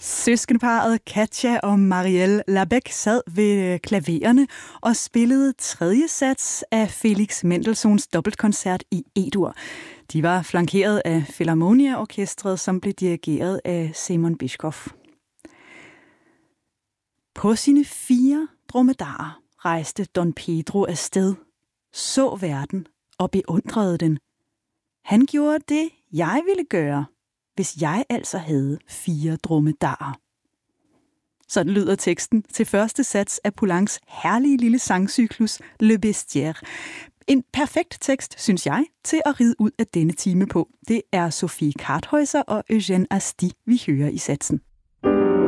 Søskendeparret Katja og Marielle Labec sad ved klavererne og spillede tredje sats af Felix Mendelssohns dobbeltkoncert i E-dur. De var flankeret af Philharmonia-orkestret, som blev dirigeret af Simon Bischoff. På sine 4 dromedarer rejste Don Pedro afsted, så verden og beundrede den. Han gjorde det, jeg ville gøre, hvis jeg altså havde 4 dromedarer. Sådan lyder teksten til første sats af Poulencs herlige lille sangcyklus Le Bestiaire. En perfekt tekst, synes jeg, til at ride ud af denne time på. Det er Sofie Karthäuser og Eugène Asti, vi hører i satsen.